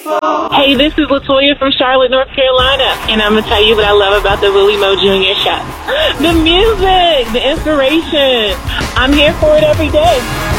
Hey, this is Latoya from Charlotte, North Carolina, and I'm going to tell you what I love about the Willie Mo Jr. Show. The music, the inspiration. I'm here for it every day.